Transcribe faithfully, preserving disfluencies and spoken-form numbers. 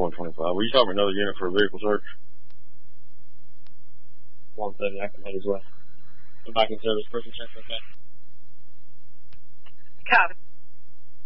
one twenty-five. Will you stop another unit for a vehicle search? one seven, I can head as well. Come back in service, person check, okay? Copy.